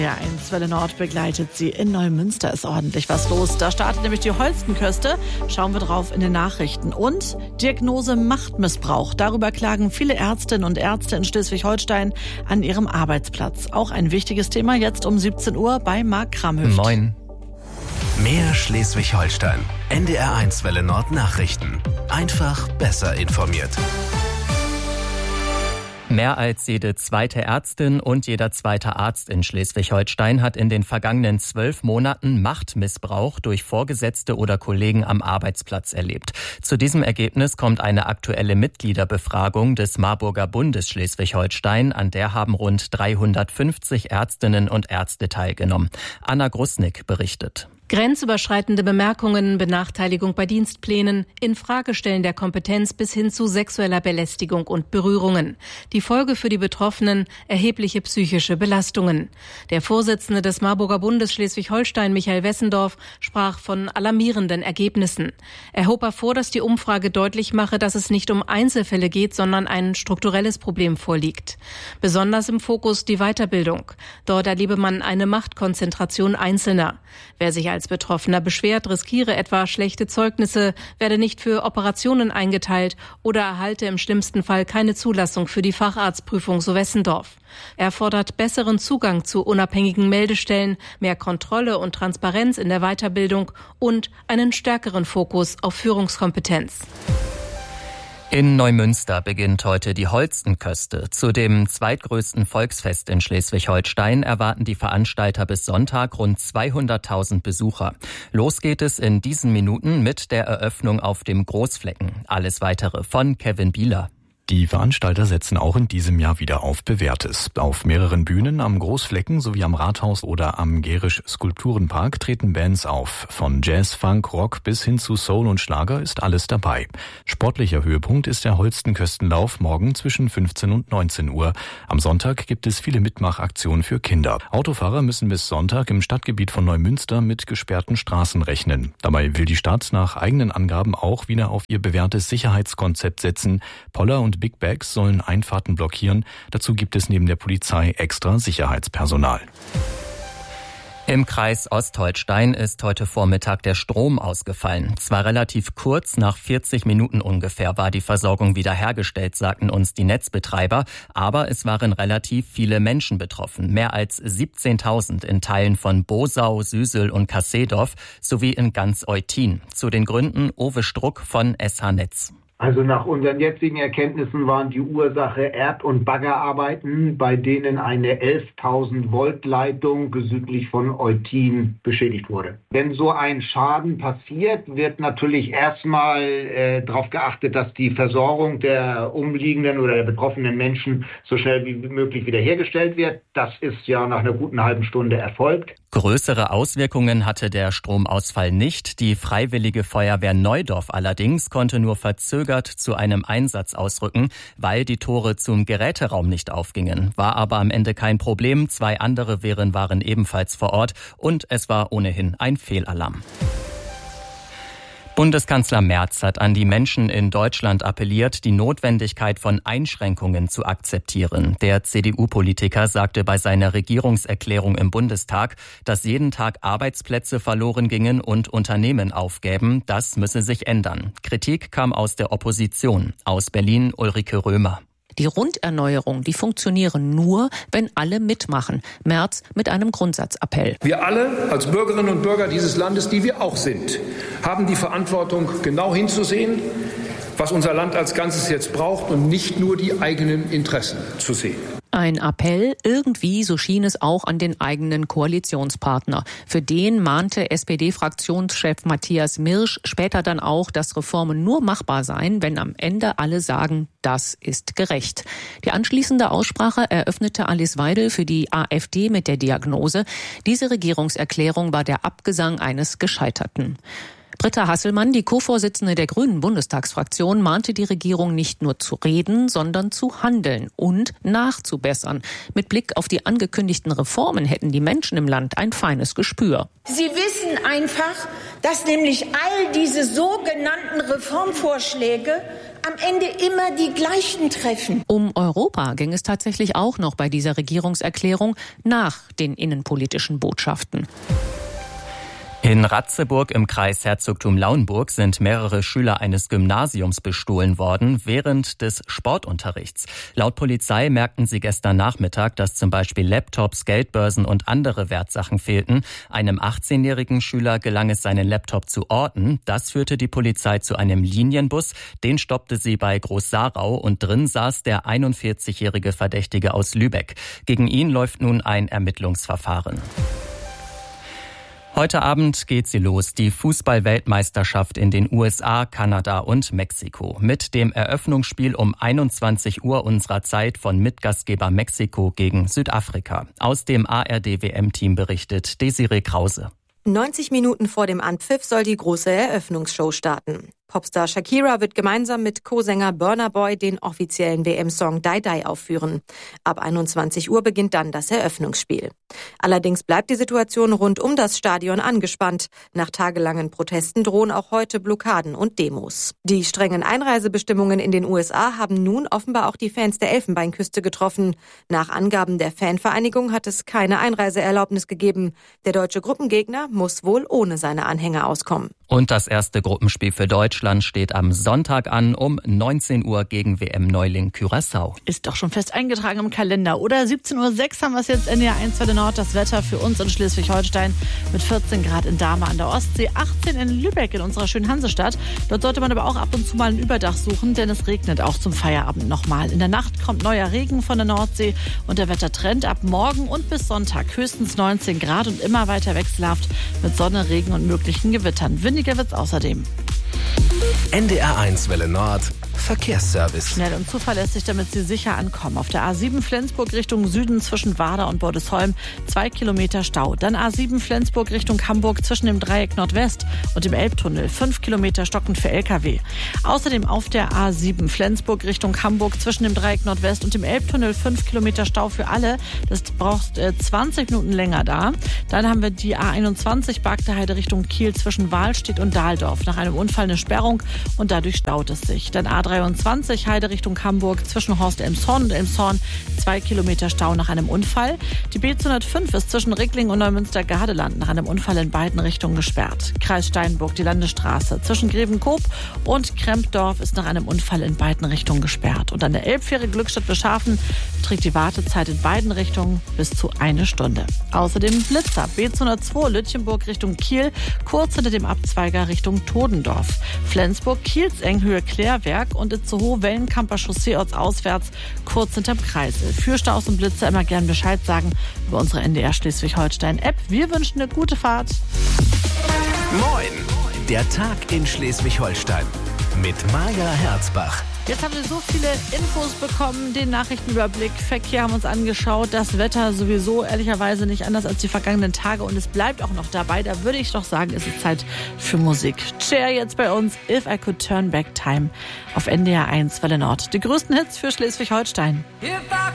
NDR1 Welle Nord begleitet Sie. In Neumünster ist ordentlich was los. Da startet nämlich die Holstenküste. Schauen wir drauf in den Nachrichten. Und Diagnose Machtmissbrauch. Darüber klagen viele Ärztinnen und Ärzte in Schleswig-Holstein an ihrem Arbeitsplatz. Auch ein wichtiges Thema jetzt um 17 Uhr bei Marc Kramhöft. Moin. Mehr Schleswig-Holstein. NDR1 Welle Nord Nachrichten. Einfach besser informiert. Mehr als jede zweite Ärztin und jeder zweite Arzt in Schleswig-Holstein hat in den vergangenen 12 Monaten Machtmissbrauch durch Vorgesetzte oder Kollegen am Arbeitsplatz erlebt. Zu diesem Ergebnis kommt eine aktuelle Mitgliederbefragung des Marburger Bundes Schleswig-Holstein. An der haben rund 350 Ärztinnen und Ärzte teilgenommen. Anna Grusnick berichtet. Grenzüberschreitende Bemerkungen, Benachteiligung bei Dienstplänen, Infragestellen der Kompetenz bis hin zu sexueller Belästigung und Berührungen. Die Folge für die Betroffenen: erhebliche psychische Belastungen. Der Vorsitzende des Marburger Bundes Schleswig-Holstein, Michael Wessendorf, sprach von alarmierenden Ergebnissen. Er hob hervor, dass die Umfrage deutlich mache, dass es nicht um Einzelfälle geht, sondern ein strukturelles Problem vorliegt. Besonders im Fokus die Weiterbildung. Dort erlebe man eine Machtkonzentration Einzelner. Wer sich als Betroffener beschwert, riskiere etwa schlechte Zeugnisse, werde nicht für Operationen eingeteilt oder erhalte im schlimmsten Fall keine Zulassung für die Facharztprüfung, so Wessendorf. Er fordert besseren Zugang zu unabhängigen Meldestellen, mehr Kontrolle und Transparenz in der Weiterbildung und einen stärkeren Fokus auf Führungskompetenz. In Neumünster beginnt heute die Holstenköste. Zu dem zweitgrößten Volksfest in Schleswig-Holstein erwarten die Veranstalter bis Sonntag rund 200.000 Besucher. Los geht es in diesen Minuten mit der Eröffnung auf dem Großflecken. Alles Weitere von Kevin Bieler. Die Veranstalter setzen auch in diesem Jahr wieder auf Bewährtes. Auf mehreren Bühnen am Großflecken sowie am Rathaus oder am Gerisch-Skulpturenpark treten Bands auf. Von Jazz, Funk, Rock bis hin zu Soul und Schlager ist alles dabei. Sportlicher Höhepunkt ist der Holstenköstenlauf morgen zwischen 15 und 19 Uhr. Am Sonntag gibt es viele Mitmachaktionen für Kinder. Autofahrer müssen bis Sonntag im Stadtgebiet von Neumünster mit gesperrten Straßen rechnen. Dabei will die Stadt nach eigenen Angaben auch wieder auf ihr bewährtes Sicherheitskonzept setzen. Poller und Big Bags sollen Einfahrten blockieren. Dazu gibt es neben der Polizei extra Sicherheitspersonal. Im Kreis Ostholstein ist heute Vormittag der Strom ausgefallen. Zwar relativ kurz, nach 40 Minuten ungefähr war die Versorgung wiederhergestellt, sagten uns die Netzbetreiber, aber es waren relativ viele Menschen betroffen. Mehr als 17.000 in Teilen von Bosau, Süsel und Kassedorf sowie in ganz Eutin. Zu den Gründen Uwe Struck von SH Netz. Also nach unseren jetzigen Erkenntnissen waren die Ursache Erd- und Baggerarbeiten, bei denen eine 11.000 Volt Leitung südlich von Eutin beschädigt wurde. Wenn so ein Schaden passiert, wird natürlich erstmal darauf geachtet, dass die Versorgung der umliegenden oder der betroffenen Menschen so schnell wie möglich wiederhergestellt wird. Das ist ja nach einer guten halben Stunde erfolgt. Größere Auswirkungen hatte der Stromausfall nicht. Die Freiwillige Feuerwehr Neudorf allerdings konnte nur verzögert zu einem Einsatz ausrücken, weil die Tore zum Geräteraum nicht aufgingen. War aber am Ende kein Problem. 2 andere waren ebenfalls vor Ort und es war ohnehin ein Fehlalarm. Bundeskanzler Merz hat an die Menschen in Deutschland appelliert, die Notwendigkeit von Einschränkungen zu akzeptieren. Der CDU-Politiker sagte bei seiner Regierungserklärung im Bundestag, dass jeden Tag Arbeitsplätze verloren gingen und Unternehmen aufgäben. Das müsse sich ändern. Kritik kam aus der Opposition. Aus Berlin Ulrike Römer. Die Runderneuerung, die funktionieren nur, wenn alle mitmachen. Merz mit einem Grundsatzappell. Wir alle als Bürgerinnen und Bürger dieses Landes, die wir auch sind, haben die Verantwortung, genau hinzusehen, was unser Land als Ganzes jetzt braucht und nicht nur die eigenen Interessen zu sehen. Ein Appell, irgendwie, so schien es auch an den eigenen Koalitionspartner. Für den mahnte SPD-Fraktionschef Matthias Mirsch später dann auch, dass Reformen nur machbar seien, wenn am Ende alle sagen, das ist gerecht. Die anschließende Aussprache eröffnete Alice Weidel für die AfD mit der Diagnose: Diese Regierungserklärung war der Abgesang eines Gescheiterten. Britta Hasselmann, die Co-Vorsitzende der Grünen Bundestagsfraktion, mahnte die Regierung nicht nur zu reden, sondern zu handeln und nachzubessern. Mit Blick auf die angekündigten Reformen hätten die Menschen im Land ein feines Gespür. Sie wissen einfach, dass nämlich all diese sogenannten Reformvorschläge am Ende immer die gleichen treffen. Um Europa ging es tatsächlich auch noch bei dieser Regierungserklärung nach den innenpolitischen Botschaften. In Ratzeburg im Kreis Herzogtum Lauenburg sind mehrere Schüler eines Gymnasiums bestohlen worden während des Sportunterrichts. Laut Polizei merkten sie gestern Nachmittag, dass zum Beispiel Laptops, Geldbörsen und andere Wertsachen fehlten. Einem 18-jährigen Schüler gelang es, seinen Laptop zu orten. Das führte die Polizei zu einem Linienbus. Den stoppte sie bei Groß-Sarau und drin saß der 41-jährige Verdächtige aus Lübeck. Gegen ihn läuft nun ein Ermittlungsverfahren. Heute Abend geht sie los, die Fußball-Weltmeisterschaft in den USA, Kanada und Mexiko. Mit dem Eröffnungsspiel um 21 Uhr unserer Zeit von Mitgastgeber Mexiko gegen Südafrika. Aus dem ARD-WM-Team berichtet Desiree Krause. 90 Minuten vor dem Anpfiff soll die große Eröffnungsshow starten. Popstar Shakira wird gemeinsam mit Co-Sänger Burna Boy den offiziellen WM-Song Die Die aufführen. Ab 21 Uhr beginnt dann das Eröffnungsspiel. Allerdings bleibt die Situation rund um das Stadion angespannt. Nach tagelangen Protesten drohen auch heute Blockaden und Demos. Die strengen Einreisebestimmungen in den USA haben nun offenbar auch die Fans der Elfenbeinküste getroffen. Nach Angaben der Fanvereinigung hat es keine Einreiseerlaubnis gegeben. Der deutsche Gruppengegner muss wohl ohne seine Anhänger auskommen. Und das erste Gruppenspiel für Deutschland steht am Sonntag an um 19 Uhr gegen WM-Neuling Curaçao. Ist doch schon fest eingetragen im Kalender, oder? 17:06 Uhr haben wir es jetzt, NDR 1 Welle Nord. Das Wetter für uns in Schleswig-Holstein mit 14 Grad in Dahme an der Ostsee, 18 in Lübeck in unserer schönen Hansestadt. Dort sollte man aber auch ab und zu mal ein Überdach suchen, denn es regnet auch zum Feierabend nochmal. In der Nacht kommt neuer Regen von der Nordsee und der Wettertrend ab morgen und bis Sonntag höchstens 19 Grad und immer weiter wechselhaft mit Sonne, Regen und möglichen Gewittern. Windiger wird's außerdem. NDR 1 Welle Nord Verkehrsservice. Schnell und zuverlässig, damit Sie sicher ankommen. Auf der A7 Flensburg Richtung Süden zwischen Warder und Bordesholm 2 Kilometer Stau. Dann A7 Flensburg Richtung Hamburg zwischen dem Dreieck Nordwest und dem Elbtunnel 5 Kilometer stockend für LKW. Außerdem auf der A7 Flensburg Richtung Hamburg zwischen dem Dreieck Nordwest und dem Elbtunnel 5 Kilometer Stau für alle. Das braucht 20 Minuten länger da. Dann haben wir die A21 Bargteheide Richtung Kiel zwischen Wahlstedt und Dahldorf. Nach einem Unfall eine Sperrung und dadurch staut es sich. Dann A23 Heide Richtung Hamburg zwischen Horst-Elmshorn und Elmshorn 2 Kilometer Stau nach einem Unfall. Die B205 ist zwischen Rickling und Neumünster-Gardeland nach einem Unfall in beiden Richtungen gesperrt. Kreis Steinburg, die Landesstraße zwischen Grevenkoop und Krempdorf ist nach einem Unfall in beiden Richtungen gesperrt. Und an der Elbfähre Glückstadt-Beschafen beträgt die Wartezeit in beiden Richtungen bis zu 1 Stunde. Außerdem Blitzer B202 Lütchenburg Richtung Kiel, kurz hinter dem Abzweiger Richtung Todendorf. Flensburg Kielseng Höhe Klärwerk und Itzehoe Wellenkamper Chaussee ortsauswärts kurz hinterm Kreisel. Für Staus und Blitzer immer gern Bescheid sagen über unsere NDR Schleswig-Holstein-App. Wir wünschen eine gute Fahrt. Moin, der Tag in Schleswig-Holstein mit Maja Herzbach. Jetzt haben wir so viele Infos bekommen, den Nachrichtenüberblick, Verkehr haben wir uns angeschaut, das Wetter sowieso ehrlicherweise nicht anders als die vergangenen Tage und es bleibt auch noch dabei. Da würde ich doch sagen, es ist Zeit für Musik. Cher jetzt bei uns, If I Could Turn Back Time auf NDR 1 Welle Nord. Die größten Hits für Schleswig-Holstein.